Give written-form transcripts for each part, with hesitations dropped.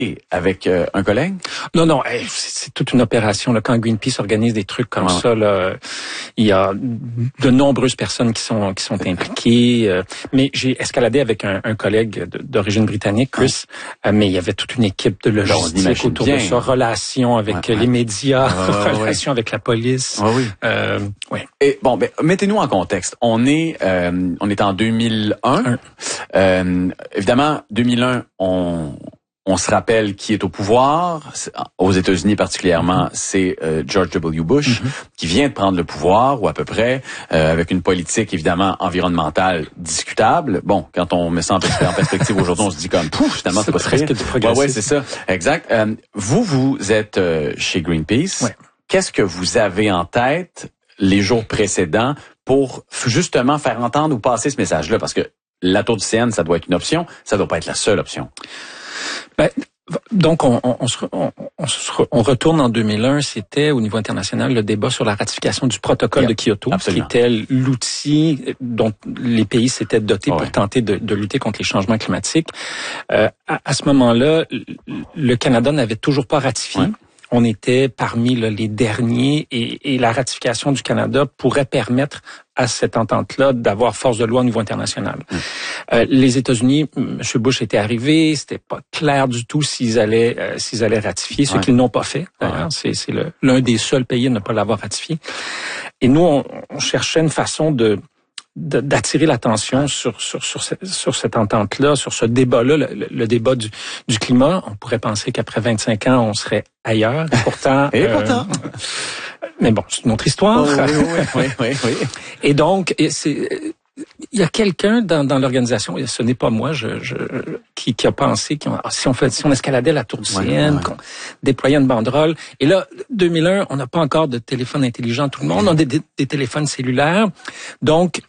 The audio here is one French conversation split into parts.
avec un collègue? Non, c'est toute une opération. Là, quand Greenpeace organise des trucs comme ça, là, il y a de nombreuses personnes qui sont impliquées. Mais j'ai escaladé avec un collègue d'origine britannique, Chris, mais il y avait toute une équipe de logistique autour de ça, relations avec les médias, relations avec la police. Et bon, mettez-nous en contexte. On est en 2001. Évidemment, 2001, on se rappelle qui est au pouvoir. Aux États-Unis particulièrement, c'est George W. Bush qui vient de prendre le pouvoir, ou à peu près, avec une politique évidemment environnementale discutable. Bon, quand on met ça en perspective aujourd'hui, on se dit comme, finalement, c'est pas très presque du progressisme. Ouais, c'est ça, exact. Vous êtes chez Greenpeace. Ouais. Qu'est-ce que vous avez en tête les jours précédents pour justement faire entendre ou passer ce message-là? Parce que la Tour du CN, ça doit être une option, ça doit pas être la seule option. Donc, on retourne en 2001, c'était au niveau international le débat sur la ratification du protocole de Kyoto, absolument, qui était l'outil dont les pays s'étaient dotés pour tenter de lutter contre les changements climatiques. À ce moment-là, le Canada n'avait toujours pas ratifié. On était parmi les derniers et la ratification du Canada pourrait permettre à cette entente-là d'avoir force de loi au niveau international. Les États-Unis, M. Bush était arrivé, c'était pas clair du tout s'ils allaient ratifier, ce qu'ils n'ont pas fait. C'est l'un des seuls pays à ne pas l'avoir ratifié. Et nous, on cherchait une façon d'attirer l'attention sur cette entente-là, sur ce débat-là, le débat du climat. On pourrait penser qu'après 25 ans, on serait ailleurs. Pourtant, mais bon, c'est une autre histoire. Oui. Et donc, il y a quelqu'un dans l'organisation, et ce n'est pas moi, qui a pensé si on escaladait la tour du CN, qu'on déployait une banderole. Et là, 2001, on n'a pas encore de téléphone intelligent, tout le monde. On a des téléphones cellulaires. Donc,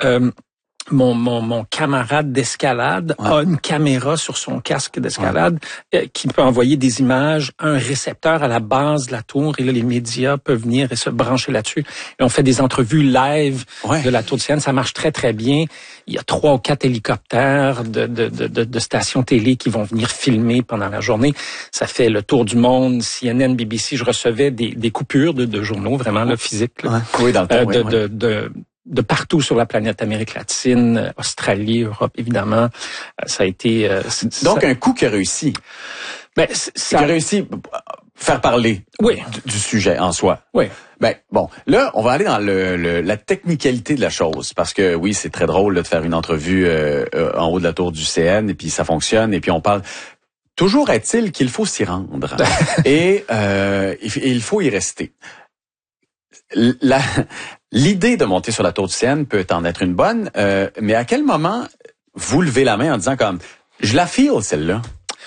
mon camarade d'escalade a une caméra sur son casque d'escalade qui peut envoyer des images, un récepteur à la base de la tour, et là les médias peuvent venir et se brancher là-dessus. Et on fait des entrevues live de la tour de Sienne, ça marche très très bien. Il y a 3 ou 4 hélicoptères de stations télé qui vont venir filmer pendant la journée. Ça fait le tour du monde, CNN, BBC. Je recevais des coupures de journaux vraiment là, physiques. Là, dans le temps, de partout sur la planète, Amérique latine, Australie, Europe, évidemment. Ça a été... Donc, un coup qui a réussi. Qui a réussi à faire parler du sujet en soi. Oui. Bon, là, on va aller dans la technicalité de la chose, parce que oui, c'est très drôle de faire une entrevue en haut de la tour du CN, et puis ça fonctionne, et puis on parle... Toujours est-il qu'il faut s'y rendre, et il faut y rester. L'idée de monter sur la tour du CN peut en être une bonne, mais à quel moment vous levez la main en disant comme je la feel celle-là?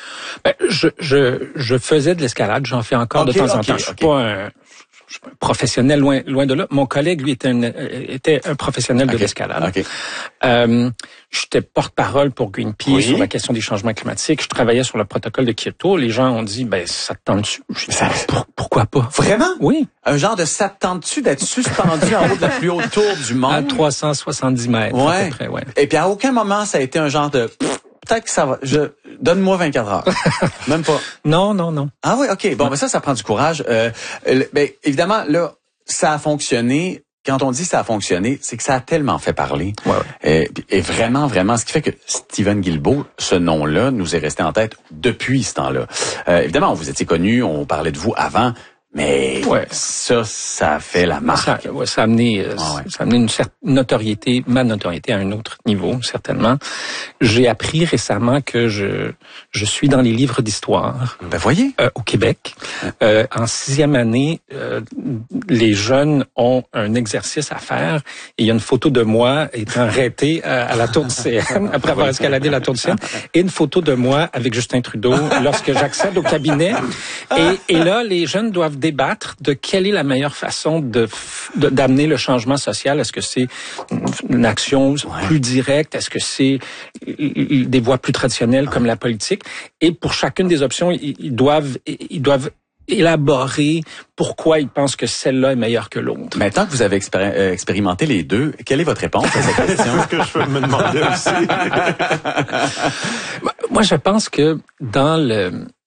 Je faisais de l'escalade, j'en fais encore de temps en temps. Je suis pas un professionnel, loin de là. Mon collègue, lui, était un professionnel de l'escalade. J'étais porte-parole pour Greenpeace sur la question des changements climatiques. Je travaillais sur le protocole de Kyoto. Les gens ont dit, ça te tente-tu? Pourquoi pas? Vraiment? Oui. Un genre de ça te tente-tu d'être suspendu en haut de la plus haute tour du monde? À 370 mètres, à peu près, Et puis à aucun moment, ça a été un genre de... Peut-être que ça va... Donne-moi 24 heures. Même pas. Non. Ah oui, OK. Bon, ça prend du courage. Évidemment, là, ça a fonctionné. Quand on dit ça a fonctionné, c'est que ça a tellement fait parler. Et vraiment, ce qui fait que Stephen Guilbeault, ce nom-là, nous est resté en tête depuis ce temps-là. Évidemment, vous étiez connu, on parlait de vous avant, mais ça a fait la marque. Ça a amené une certaine notoriété, ma notoriété à un autre niveau, certainement. J'ai appris récemment que je suis dans les livres d'histoire. Voyez. Au Québec. En 6e année, les jeunes ont un exercice à faire et il y a une photo de moi étant arrêté à la tour du CN, après avoir escaladé la tour du CN, et une photo de moi avec Justin Trudeau lorsque j'accède au cabinet. Et là, les jeunes doivent débattre de quelle est la meilleure façon d'amener le changement social. Est-ce que c'est une action plus directe? Est-ce que c'est des voies plus traditionnelles comme la politique? Et pour chacune des options, ils doivent élaborer pourquoi ils pensent que celle-là est meilleure que l'autre. Mais tant que vous avez expérimenté les deux, quelle est votre réponse à cette question? C'est ce que je peux me demander aussi. Moi, je pense que dans